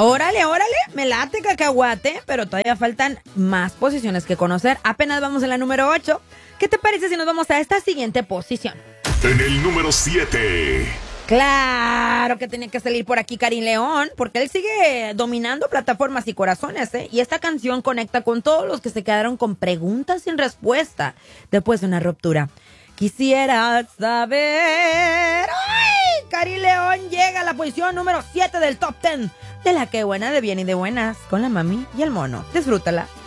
Órale, órale, me late cacahuate, pero todavía faltan más posiciones que conocer. Apenas vamos en la número 8. ¿Qué te parece si nos vamos a esta siguiente posición? En el número 7. Claro que tenía que salir por aquí Karim León, porque él sigue dominando plataformas y corazones, ¿eh? Y esta canción conecta con todos los que se quedaron con preguntas sin respuesta después de una ruptura. Quisiera saber... ¡Ay! Karim León llega a la posición número 7 del Top 10 de La Que Buena, de Bien y de Buenas, con la mami y el mono. Disfrútala.